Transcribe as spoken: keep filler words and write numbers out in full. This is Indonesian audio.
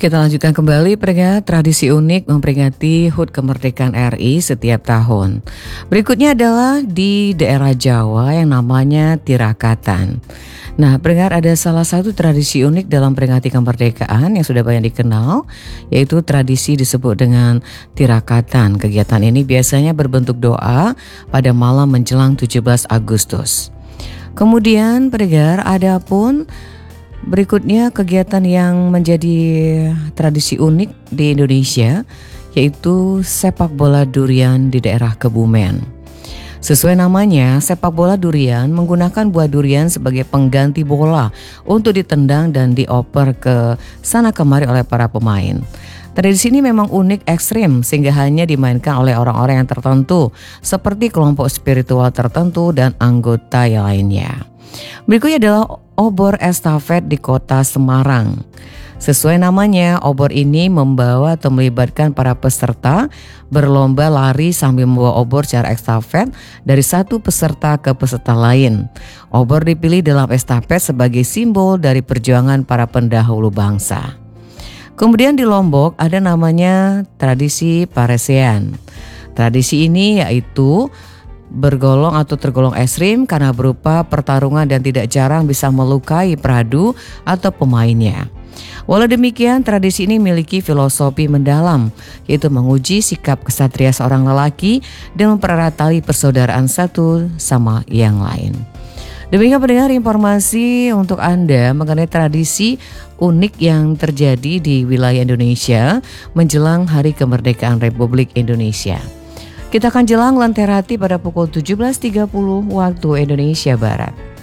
Kita lanjutkan kembali peringatan tradisi unik memperingati H U T kemerdekaan R I setiap tahun. Berikutnya adalah di daerah Jawa yang namanya Tirakatan. Nah, pendengar, ada salah satu tradisi unik dalam peringati kemerdekaan yang sudah banyak dikenal, yaitu tradisi disebut dengan Tirakatan. Kegiatan ini biasanya berbentuk doa pada malam menjelang tujuh belas Agustus. Kemudian pendengar, ada pun berikutnya kegiatan yang menjadi tradisi unik di Indonesia, yaitu sepak bola durian di daerah Kebumen. Sesuai namanya, sepak bola durian menggunakan buah durian sebagai pengganti bola untuk ditendang dan dioper ke sana kemari oleh para pemain. Tradisi ini memang unik ekstrim sehingga hanya dimainkan oleh orang-orang yang tertentu seperti kelompok spiritual tertentu dan anggota yang lainnya. Berikutnya adalah obor estafet di kota Semarang. Sesuai namanya, obor ini membawa atau melibatkan para peserta berlomba lari sambil membawa obor secara estafet dari satu peserta ke peserta lain. Obor dipilih dalam estafet sebagai simbol dari perjuangan para pendahulu bangsa. Kemudian di Lombok ada namanya tradisi paresean. Tradisi ini yaitu bergolong atau tergolong ekstrim karena berupa pertarungan dan tidak jarang bisa melukai peradu atau pemainnya. Walau demikian, tradisi ini memiliki filosofi mendalam, yaitu menguji sikap kesatria seorang lelaki dan mempererat tali persaudaraan satu sama yang lain. Demikian pendengar informasi untuk Anda mengenai tradisi unik yang terjadi di wilayah Indonesia menjelang Hari Kemerdekaan Republik Indonesia. Kita akan jelang Lentera Hati pada pukul tujuh belas tiga puluh waktu Indonesia Barat.